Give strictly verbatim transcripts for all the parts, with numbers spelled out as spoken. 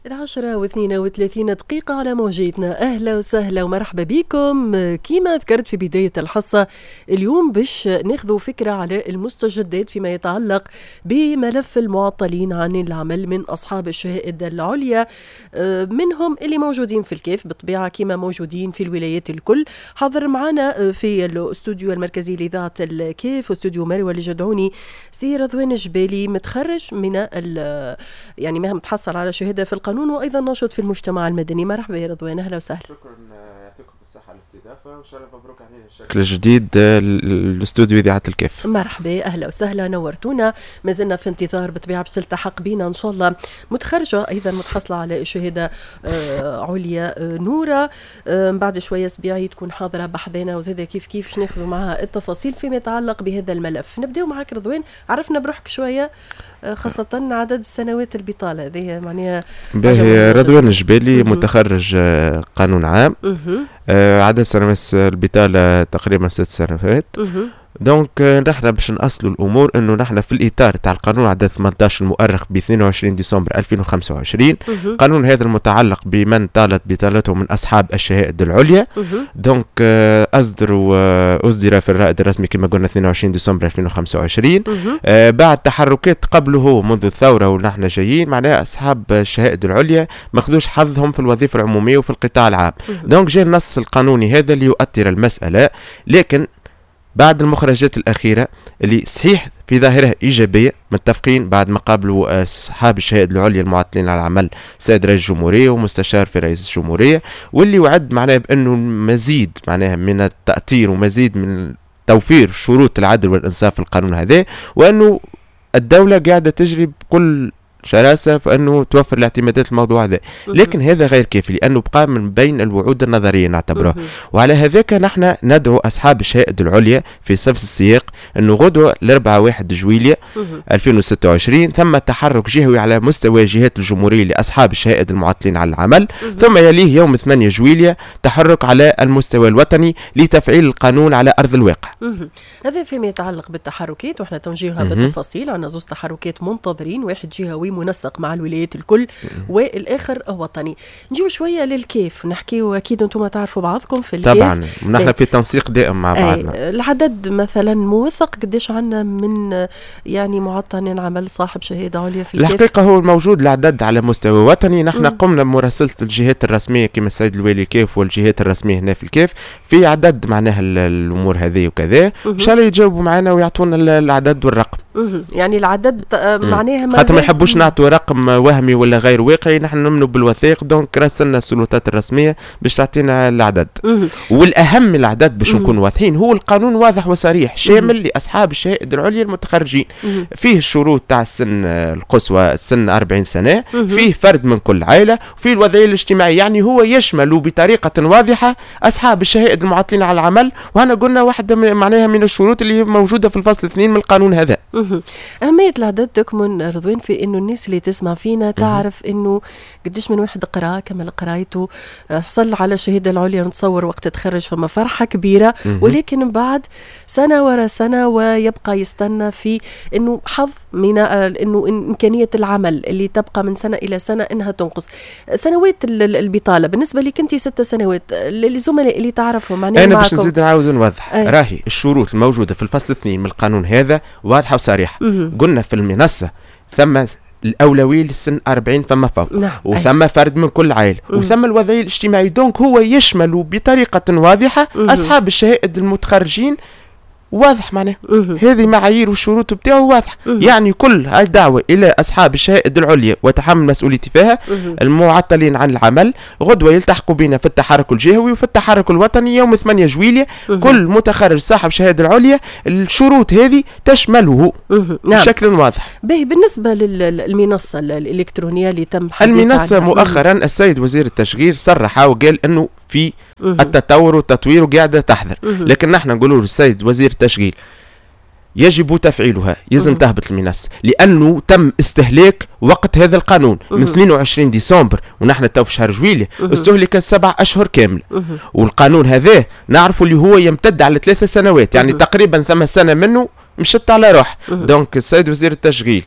العشرة واثنين وثلاثين دقيقة على موجتنا. أهلا وسهلا ومرحبا بكم. كما ذكرت في بداية الحصة، اليوم باش ناخذوا فكرة على المستجدات فيما يتعلق بملف المعطلين عن العمل من أصحاب الشهائد العليا، منهم اللي موجودين في الكيف بطبيعة كما موجودين في الولايات الكل. حاضر معنا في الاستوديو المركزي لإذاعة الكيف واستوديو مروى الجدعوني سي رضوان الجبالي، متخرج من يعني ما متحصل على شهادة في القانون وايضا ناشط في المجتمع المدني. مرحبا يا رضوان، اهلا وسهلا. شكرا، يعطيكم الصحه على الاستضافه وان شاء الله مبروك علينا الشكل الجديد الاستوديو اذاعه الكيف. مرحبا، اهلا وسهلا، نورتونا. ما زلنا في انتظار بطبيعه باش تلتحق بينا ان شاء الله متخرجه ايضا متحصله على شهاده عليا نوره، بعد شويه سبيعي تكون حاضره بحذنا وزاده كيف كيف باش ناخذوا معها التفاصيل فيما يتعلق بهذا الملف. نبداو معك رضوان، عرفنا بروحك شويه خاصة عدد السنوات البطالة هذه معناها. باهي، رضوان الجبالي متخرج قانون عام، آه عدد سنوات البطالة تقريبا ست سنوات. دونك نحن باش نأصلوا الامور انه نحن في الاطار تاع القانون عدد ثمانية عشر المؤرخ ب اثنين وعشرين ديسمبر ألفين وخمسة وعشرين. قانون هذا المتعلق بمن طالت بطالته من اصحاب الشهائد العليا. دونك اصدر واصدر في الرائد الرسمي كما قلنا اثنين وعشرين ديسمبر ألفين وخمسة وعشرين. آه بعد تحركات قبله منذ الثوره ونحن جايين معناها اصحاب الشهائد العليا ما خذوش حظهم في الوظيفه العموميه وفي القطاع العام. دونك جاء النص القانوني هذا اللي يؤثر المساله، لكن بعد المخرجات الأخيرة اللي صحيح في ظاهرها إيجابية، متفقين بعد ما قابلوا أصحاب الشهائد العليا المعطلين على العمل سيد رئيس الجمهورية ومستشار في رئيس الجمهورية، واللي وعد معناها بأنه مزيد معناها من التأطير ومزيد من توفير شروط العدل والإنصاف في القانون هذا، وأنه الدولة قاعدة تجري بكل شراسة فأنه توفر الاعتمادات الموضوع هذا. لكن هذا غير كافي لأنه بقى من بين الوعود النظرية نعتبره. وعلى هذاك نحن ندعو أصحاب الشهائد العليا في صف السياق أنه غدوة الأربعاء واحد جويلية ألفين وستة وعشرين ثم تحرك جهوي على مستوى جهات الجمهورية لأصحاب الشهائد المعطلين على العمل، ثم يليه يوم ثمانية جويلية تحرك على المستوى الوطني لتفعيل القانون على أرض الواقع. هذا فيما يتعلق بالتحركات، وإحنا تنجيها بالتفاصيل. عندنا زوج تحركات منتظرين، واحد جهوي منسق مع الولايات الكل والاخر وطني. نجيو شويه للكيف نحكيو، اكيد انتم تعرفوا بعضكم في الكيف طبعا، نحن في تنسيق دائم مع بعضنا. العدد مثلا موثق قديش عندنا من يعني معطلين عمل صاحب شهاده عليا في الكيف؟ الحقيقه هو الموجود العدد على مستوى وطني. نحن مم. قمنا بمراسله الجهات الرسميه كما السيد الوالي الكيف والجهات الرسميه هنا في الكيف في عدد معناها الامور هذه وكذا، ان شاء الله يجاوبوا معنا ويعطونا العدد والرقم. يعني العدد معناها ما خاطر ما يحبوش نعطوا رقم وهمي ولا غير واقعي، نحن نؤمنوا بالوثائق. دونك راسلنا السلطات الرسميه باش تعطينا العدد. والاهم من العدد باش نكون واضحين، هو القانون واضح وصريح شامل لاصحاب الشهائد العليا المتخرجين. فيه الشروط تاع السن القصوى، السن أربعين سنه، فيه فرد من كل عائله، فيه الوضعيه الاجتماعيه. يعني هو يشمل بطريقه واضحه اصحاب الشهائد المعطلين على العمل. وهنا قلنا واحده معناها من الشروط اللي موجوده في الفصل اثنين من القانون هذا. أهمية العدد تكمن رضوان في إنه الناس اللي تسمع فينا تعرف إنه قديش من واحد قرأ كمل قرايته حصل على الشهادة العليا، نتصور وقت تخرج فما فرحة كبيرة، ولكن بعد سنة ورا سنة ويبقى يستنى في إنه حظ من إنه إمكانية العمل اللي تبقى من سنة إلى سنة إنها تنقص. سنوات البطالة بالنسبة لك أنت ستة سنوات، للزملاء اللي تعرفهم معناها أنا باش نزيد نعاود نوضح. أي. راهي الشروط الموجودة في الفصل اثنين من القانون هذا واضحة وصريحة. قلنا في المنصة ثم الأولوية للسن أربعين فما فوق، نعم. وثم فرد من كل عائلة، وثم الوضعية الاجتماعية. دونك هو يشمل بطريقة واضحة أصحاب الشهائد المتخرجين. واضح معناه هذه معايير والشروط بتاعه واضح. يعني كل هاي دعوة إلى أصحاب الشهائد العليا وتحمل مسؤوليتي فيها المعطلين عن العمل غدوة يلتحقوا بنا في التحرك الجهوي وفي التحرك الوطني يوم ثمانية جويلية. كل متخرج صاحب شهادة العليا الشروط هذه تشمله بشكل واضح. باهي، بالنسبة للمنصة الإلكترونية اللي تم المنصة مؤخرا السيد وزير التشغيل صرح وقال أنه في التطور والتطوير وقاعدة تحضر، لكن نحن نقولوا للسيد وزير التشغيل يجب تفعيلها، يلزم تهبط المنصة لأنه تم استهلاك وقت هذا القانون من اثنين وعشرين ديسمبر ونحن تو في شهر جويلية استهلك سبع أشهر كامل. والقانون هذا نعرف اللي هو يمتد على ثلاثة سنوات، يعني تقريبا ثم سنة منه مشت على روح. دونك السيد وزير التشغيل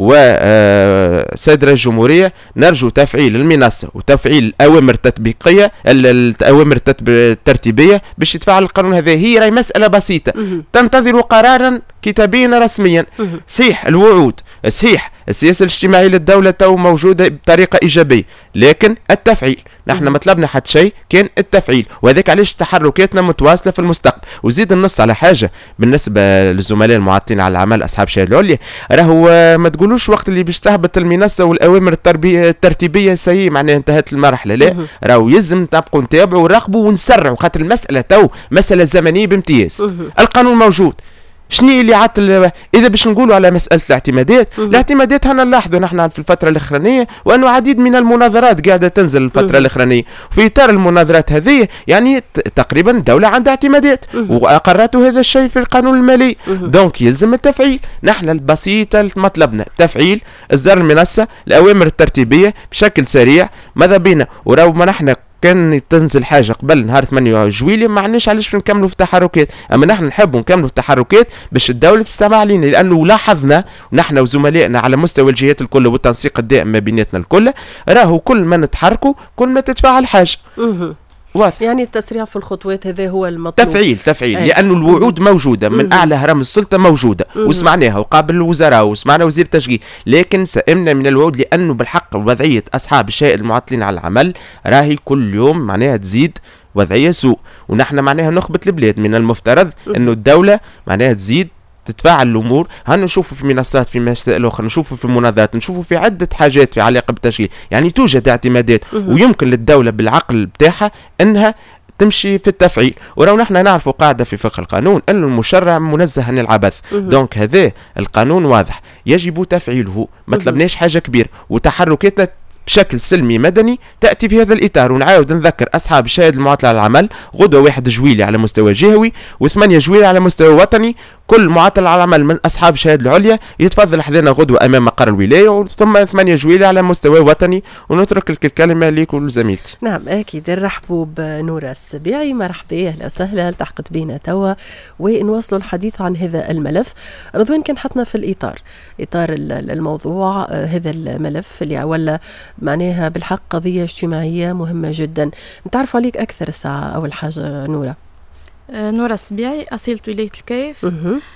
وسيد رئيس الجمهورية نرجو تفعيل المنصة وتفعيل الأوامر التطبيقية الأوامر الترتيبية باش يتفعل القانون هذا. هي راهي مسألة بسيطة، تنتظر قرارا كتابيا رسميا. صحيح الوعود، صحيح السياسة الاجتماعية للدولة تو موجودة بطريقة إيجابية، لكن التفعيل نحن ما طلبنا حتى شيء كان التفعيل، وهذاك علاش تحركاتنا متواصلة في المستقبل. وزيد النص على حاجة بالنسبة للزملاء المعطلين على العمل أصحاب الشهادة العليا، راهو ما تقولوش وقت اللي باش تهبط المنصة والأوامر التربية الترتيبية سي معناها انتهت المرحلة، لا راهو يلزم نبقوا نتابعوا ونراقبوا ونسرعوا، خاطر المسألة تو مسألة زمنية بامتياز. القانون موجود، شنو اللي عطل؟ اذا باش نقولوا على مساله الاعتمادات، الاعتمادات هنا نلاحظوا نحن في الفتره الاخرانيه وانه عديد من المناظرات قاعده تنزل الفتره الاخرانيه، في اطار المناظرات هذه يعني تقريبا الدوله عندها اعتمادات واقرته هذا الشيء في القانون المالي. دونك يلزم التفعيل. نحن البسيطه مطلبنا تفعيل اصدار المنصه الاوامر الترتيبيه بشكل سريع ماذا بينا. وراو ما نحن كان تنزل حاجه قبل نهار ثمانية جويلية ما عندناش علاش نكملوا في التحركات، اما نحن نحبوا نكملوا في التحركات باش الدوله تستمع لنا، لانه لاحظنا نحن وزملائنا على مستوى الجهات الكل والتنسيق الدائم ما بيناتنا الكل، راهو كل ما نتحركوا كل ما تتفاعل حاجه. واضح. يعني التسريع في الخطوات هذا هو المطلوب. تفعيل تفعيل أي. لأنه الوعود موجودة من أعلى هرم السلطة موجودة وسمعناها وقابل الوزراء وسمعنا وزير التشغيل، لكن سئمنا من الوعود لأنه بالحق وضعية أصحاب الشهادة المعطلين على العمل راهي كل يوم معناها تزيد وضعية سوء، ونحن معناها نخبة البلاد من المفترض أنه الدولة معناها تزيد تتفاعل الامور. هنشوفوا في منصات في مسائل اخرى، نشوفوا في مناظرات، نشوفوا في عده حاجات في علاقه بالتشغيل، يعني توجد اعتمادات ويمكن للدوله بالعقل بتاعها انها تمشي في التفعيل. ولو نحن نعرفوا قاعده في فقه القانون ان المشرع منزه عن العبث، دونك هذا القانون واضح يجب تفعيله، ما طلبناش حاجه كبيره، وتحركاتنا بشكل سلمي مدني تأتي في هذا الإطار. ونعاود نذكر أصحاب الشهادة المعطلة على العمل غدوة واحد جويلي على مستوى جهوي وثمانية جويلي على مستوى وطني، كل معطل على العمل من أصحاب الشهادة العليا يتفضل حذنا غدوة أمام مقر الولاية، ثم ثمانية جويلي على مستوى وطني. ونترك الكلمة ليك ولزميلتي. نعم أكيد. نرحبوا بنورة السبيعي، مرحبا أهلا وسهلا، التحقت بينا توا ونواصلوا الحديث عن هذا الملف. رضوان كان حطنا في الإطار إطار الموضوع هذا الملف اللي ولا معناها بالحق قضية اجتماعية مهمة جدا. نتعرف عليك أكثر الساعة. أول حاجة نورة. نورة السبيعي، أصيلة ولاية الكيف،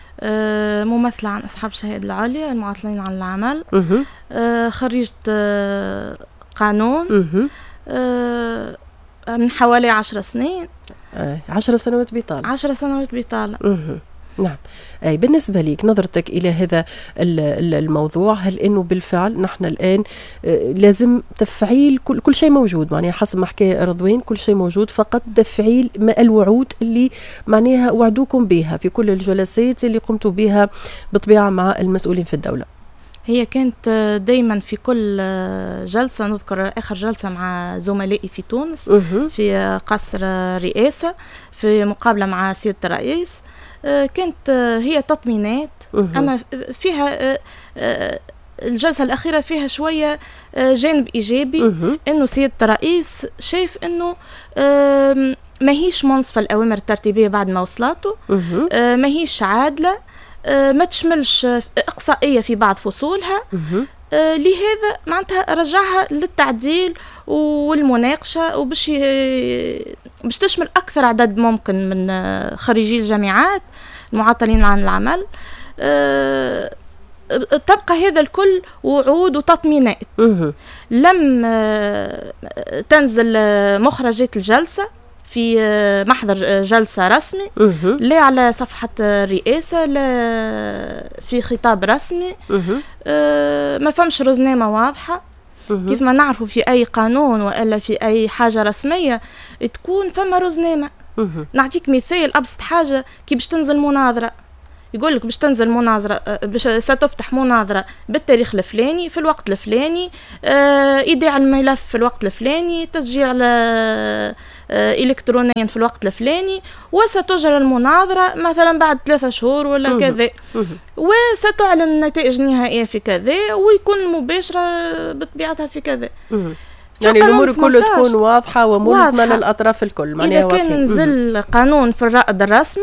أه ممثلة عن أصحاب الشهادة العليا المعطلين عن العمل، أه خريجة أه قانون أه من حوالي عشر سنين. أه عشر سنوات بطالة. عشر سنوات بطالة. نعم. أي بالنسبة لك نظرتك إلى هذا الموضوع، هل إنه بالفعل نحن الآن لازم تفعيل كل كل شيء موجود، معناها حسب ما حكى رضوان كل شيء موجود، فقط تفعيل الوعود اللي معناها وعدوكم بها في كل الجلسات اللي قمتوا بها بطبيعة مع المسؤولين في الدولة؟ هي كانت دايما في كل جلسة، نذكر آخر جلسة مع زملائي في تونس في قصر رئاسة في مقابلة مع سيادة الرئيس، كانت هي تطمينات، أما فيها الجلسة الأخيرة فيها شوية جانب إيجابي، إنه سيادة الرئيس شايف إنه ماهيش منصفة الأوامر الترتيبية بعد ما وصلاته، ماهيش عادلة، ما تشملش إقصائية في بعض فصولها، لهذا معناتها رجعها للتعديل والمناقشة، وبش باش تشمل أكثر عدد ممكن من خريجي الجامعات المعطلين عن العمل. أه تبقى هذا الكل وعود وتطمينات. لم تنزل مخرجات الجلسة في محضر جلسة رسمي، لا على صفحة الرئاسة لا في خطاب رسمي، أه ما فهمش رزنامة واضحة. كيف ما نعرفوا في أي قانون وإلا في أي حاجة رسمية تكون فما رزنامة. نعطيك مثال أبسط حاجة، كي باش تنزل مناظرة يقول لك باش تنزل مناظرة، باش ستفتح مناظرة بالتاريخ الفلاني في الوقت الفلاني، إيداع الملف في الوقت الفلاني، تسجيل على إلكترونيا في الوقت الفلاني، وستجرى المناظرة مثلا بعد ثلاثة شهور ولا كذا، وستعلن النتائج النهائية في كذا، ويكون مباشرة بطبيعتها في كذا. يعني الأمور كلها تكون واضحة وملزمة للأطراف الكل. إذا كان نزل قانون في الرائد الرسمي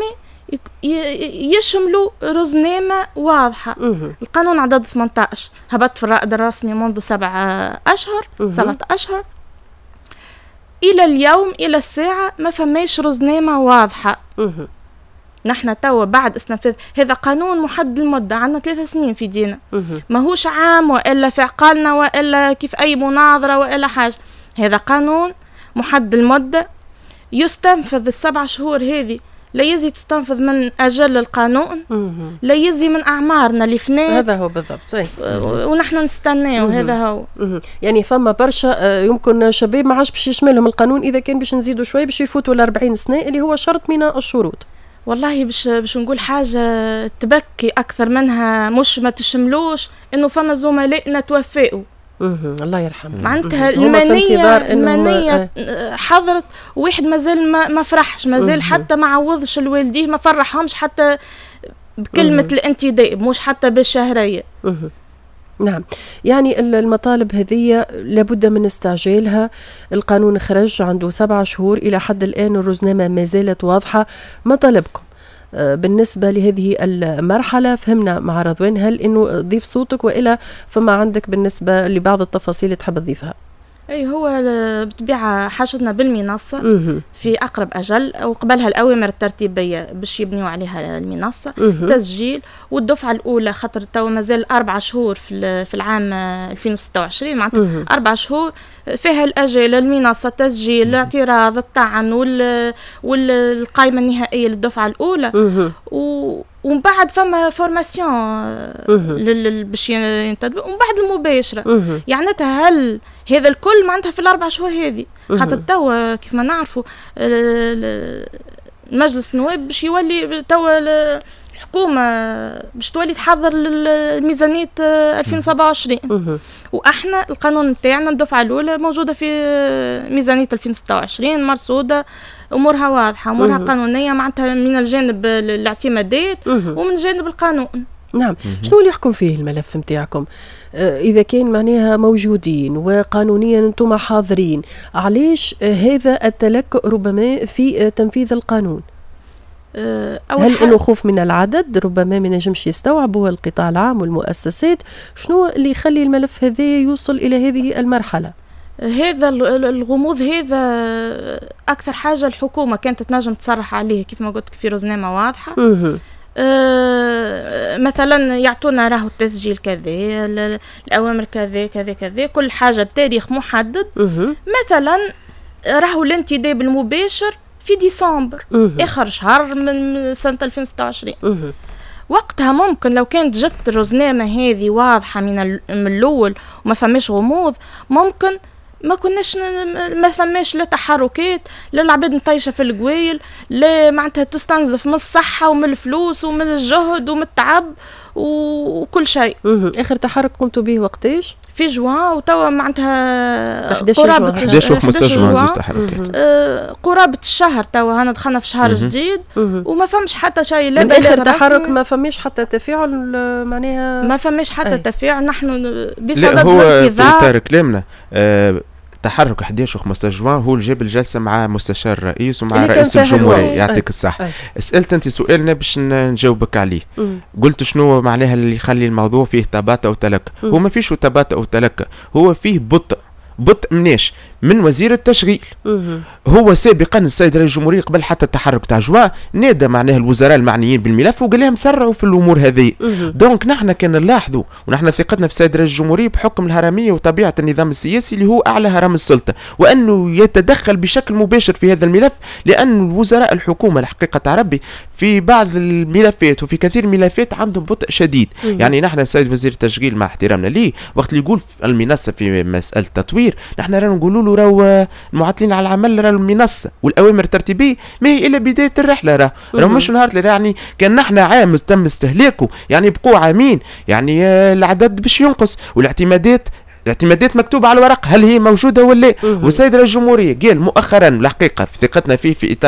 يشملوا رزنامة واضحة. القانون عدد ثمانية عشر هبط في الرائد الرسمي منذ سبعة أشهر سبعة أشهر إلى اليوم إلى الساعة ما فماش رزنامة واضحة. نحن توا بعد استنفاذ هذا قانون محدد المدة، عندنا ثلاثة سنين في دينا، ماهوش عام وإلا في عقالنا وإلا كيف أي مناظرة وإلا حاجة. هذا قانون محدد المدة يستنفذ السبع شهور هذه، لا يزي تستنفذ من أجل القانون، لا يزي من أعمارنا اللي فناه. هذا هو بالضبط صحيح. ونحن نستناه. هذا هو. يعني فما برشا يمكن شباب ما عادش باش يشملهم القانون، إذا كان باش نزيدوا شوي باش يفوتوا الأربعين سنة اللي هو شرط من الشروط. والله باش باش نقول حاجة تبكي أكثر منها، مش ما تشملوش إنه فما زملائنا توفقوا. الله يرحمه. معناتها المنية المنية حضرت واحد مازال ما ما فرحش، مازال حتى ما عوضش الوالديه، ما فرحهمش حتى بكلمة مه. الانتداب، مش حتى بالشهرية. نعم، يعني المطالب هذه لابد من استعجالها. القانون خرج عنده سبع شهور، إلى حد الآن الرزنامة ما زالت واضحة. مطالبكم بالنسبة لهذه المرحلة؟ فهمنا مع رضوان، هل إنه ضيف صوتك وإلا فما عندك بالنسبة لبعض التفاصيل تحب تضيفها؟ اي هو بطبيعه حاجتنا بالمنصه في اقرب اجل، وقبلها الاوامر الترتيبيه باش يبنيوا عليها المنصه، تسجيل. والدفعه الاولى خاطر تو مازال اربع شهور في في العام ألفين وستة وعشرين، معناتها اربع شهور فيها الاجل، المنصه، تسجيل، الاعتراض، الطعن وال والقائمه النهائيه للدفعه الاولى. و ومن بعد فما فورماسيون باش ينتدبوا، ومن بعد المباشره. يعني هل هذا الكل معناتها في الاربع شهور هذه؟ خاطر توا كيف ما نعرفوا المجلس النواب باش يولي توا الحكومه باش تولي تحضر لميزانيه ألفين وسبعة وعشرين، واحنا القانون نتاعنا الدفعه الاولى موجوده في ميزانيه ألفين وستة وعشرين مرصوده، امورها واضحه، امورها قانونيه، معناتها من الجانب الاعتمادات ومن جانب القانون. نعم. شنو اللي يحكم فيه الملف متاعكم؟ آه إذا كان معناها موجودين وقانونيا أنتم حاضرين، علاش آه هذا التلكؤ ربما في آه تنفيذ القانون؟ آه هل إنه خوف من العدد؟ ربما ما نجمش يستوعبوا القطاع العام والمؤسسات. شنو اللي يخلي الملف هذا يوصل إلى هذه المرحلة؟ هذا الغموض هذا أكثر حاجة الحكومة كانت تنجم تصرح عليه، كيف ما قلت في رزنامة واضحة. أه مثلا يعطونا راهو التسجيل كذا، الأوامر كذا كذا كذا، كل حاجة بتاريخ محدد. مثلا راهو الانتداب المباشر في ديسمبر، آخر شهر من سنة ألفين وستة وعشرين. وقتها ممكن لو كانت جت الرزنامة هذه واضحة من الأول وما فماش غموض، ممكن ما كناش ما فماش لا تحركات، لا العباد مطيشه في القويل، لا معناتها تستنزف من الصحه ومن الفلوس ومن الجهد ومن التعب وكل شيء. اخر تحرك قمتوا به وقتاش؟ في جوان، وتوا معناتها قرابه احداش وخمسطاش جوان زوج تحركات. آه قرابه الشهر، توا هنا دخلنا في شهر جديد وما فهمش حتى شيء. لا من اخر تحرك ما فماش حتى تفاعل، معناها ما فماش حتى أي. تفاعل. نحن بصدد الانتظار. هو في اطار كلامنا آه تحرك احداش وخمسطاش جوان هو اللي جاب الجلسه مع مستشار الرئيس ومع رئيس الجمهوريه، يعطيك الصحه. سالت انت سؤالنا باش نجاوبك عليه. مم. قلت شنو معناها اللي يخلي الموضوع فيه تباطؤ وتلكؤ؟ هو ما فيش تباطؤ وتلكؤ، هو فيه بطء. بطء مناش من وزير التشغيل. مم. هو سابقا السيد رئيس الجمهوريه قبل حتى التحرك تاع جوان نادى معناها الوزراء المعنيين بالملف وقال لهم سرعوا في الامور هذه. دونك نحن كان نلاحظوا، ونحن ثقتنا في السيد رئيس الجمهوريه بحكم الهرميه وطبيعه النظام السياسي اللي هو اعلى هرم السلطه، وانه يتدخل بشكل مباشر في هذا الملف، لان الوزراء الحكومه الحقيقه تاع ربي في بعض الملفات وفي كثير من الملفات عندهم بطء شديد. مم. يعني نحن السيد وزير التشغيل مع احترامنا ليه وقت اللي يقول المنصه في مساله تطوير، نحن رانا نقولوا له راهو المعطلين على العمل راه المنصه والاوامر الترتيبيه ما هي الا بدايه الرحله، راه راه مش نهار اللي يعني كان نحن عام تم استهلاكه، يعني بقوا عامين، يعني العدد باش ينقص والاعتمادات الاعتمادات مكتوبه على الورق هل هي موجوده ولا لا. والسيد رئيس الجمهوريه قال مؤخرا الحقيقه في ثقتنا فيه في